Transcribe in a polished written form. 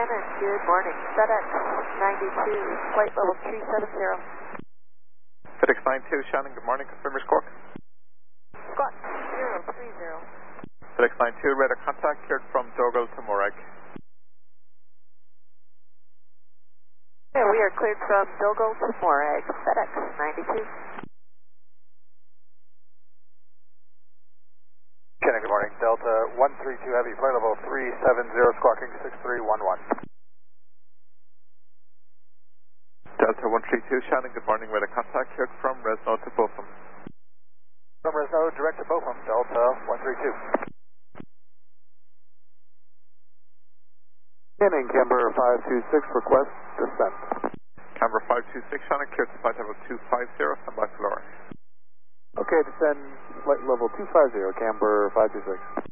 Shannon, good morning. FedEx 92, flight level 370. FedEx 92, Shannon, good morning. Confirm your squawk. Squawk 030. FedEx 92, radar contact cleared from Dogal to Morag. Yeah, we are cleared from Dogal to Morag, FedEx 92. Shannon, good morning. Delta 132 Heavy, flight level 370, squawking 6311. Delta 132, Shannon, good morning. Radar contact cleared from Resno to Botham. From Resno, direct to Botham, Delta 132. Shannon, Camber 526, request descent. Camber 526, Shannon, cleared to flight level 250, standby for Laura. Okay, descend flight level 250, Camber 526.